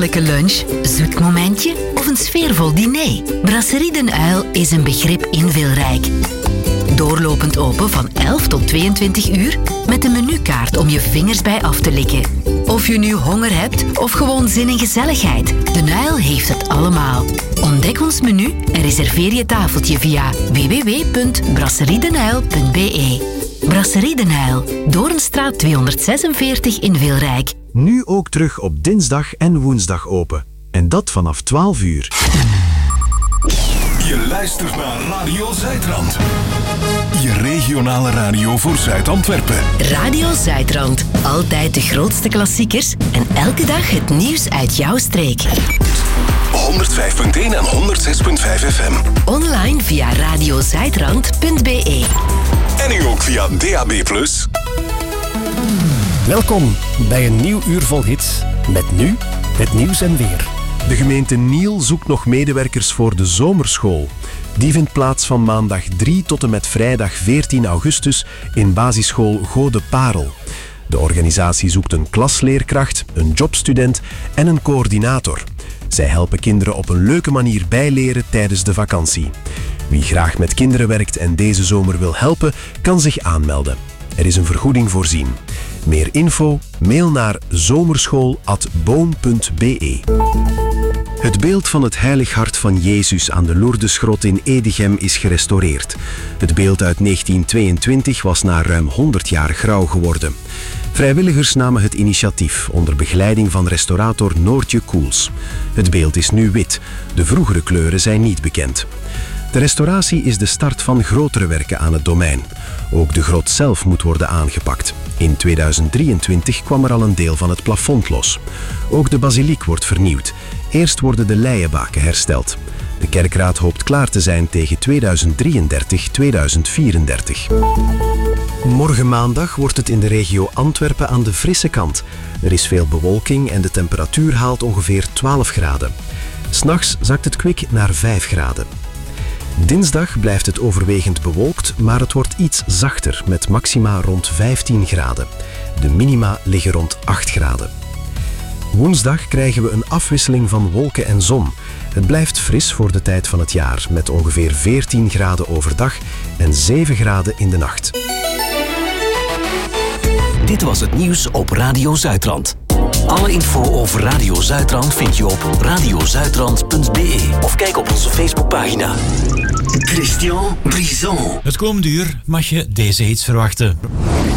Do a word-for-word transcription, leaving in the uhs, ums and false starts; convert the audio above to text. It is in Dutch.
heerlijke lunch, zoet momentje of een sfeervol diner? Brasserie Den Uil is een begrip in Wilrijk. Doorlopend open van elf tot tweeëntwintig uur met een menukaart om je vingers bij af te likken. Of je nu honger hebt of gewoon zin in gezelligheid, Den Uil heeft het allemaal. Ontdek ons menu en reserveer je tafeltje via w w w punt brasseriedenuil punt b e. Brasserie Den Uil, Doornstraat tweehonderdzesenveertig in Wilrijk. Nu ook terug op dinsdag en woensdag open. En dat vanaf twaalf uur. Je luistert naar Radio Zuidrand. Je regionale radio voor Zuid-Antwerpen. Radio Zuidrand. Altijd de grootste klassiekers en elke dag het nieuws uit jouw streek. honderdvijf punt één en honderdzes punt vijf F M. Online via radiozuidrand punt b e. En nu ook via D A B plus. Welkom bij een nieuw uur vol hits. Met nu het nieuws en weer. De gemeente Niel zoekt nog medewerkers voor de zomerschool. Die vindt plaats van maandag drie tot en met vrijdag veertien augustus in basisschool Gode Parel. De organisatie zoekt een klasleerkracht, een jobstudent en een coördinator. Zij helpen kinderen op een leuke manier bijleren tijdens de vakantie. Wie graag met kinderen werkt en deze zomer wil helpen, kan zich aanmelden. Er is een vergoeding voorzien. Meer info? Mail naar zomerschool apenstaartje boom punt b e. Het beeld van het Heilig Hart van Jezus aan de Lourdesgrot in Edegem is gerestaureerd. Het beeld uit negentien tweeëntwintig was na ruim honderd jaar grauw geworden. Vrijwilligers namen het initiatief onder begeleiding van restaurator Noortje Koels. Het beeld is nu wit. De vroegere kleuren zijn niet bekend. De restauratie is de start van grotere werken aan het domein. Ook de grot zelf moet worden aangepakt. In tweeduizend drieëntwintig kwam er al een deel van het plafond los. Ook de basiliek wordt vernieuwd. Eerst worden de leienbaken hersteld. De kerkraad hoopt klaar te zijn tegen tweeduizend drieëndertig tot tweeduizend vierendertig. Morgen maandag wordt het in de regio Antwerpen aan de frisse kant. Er is veel bewolking en de temperatuur haalt ongeveer twaalf graden. 'S Nachts zakt het kwik naar vijf graden. Dinsdag blijft het overwegend bewolkt, maar het wordt iets zachter met maxima rond vijftien graden. De minima liggen rond acht graden. Woensdag krijgen we een afwisseling van wolken en zon. Het blijft fris voor de tijd van het jaar, met ongeveer veertien graden overdag en zeven graden in de nacht. Dit was het nieuws op Radio Zuidrand. Alle info over Radio Zuidrand vind je op radiozuidrand punt b e of kijk op onze Facebookpagina. Christian Brison. Het komende uur mag je deze hits verwachten.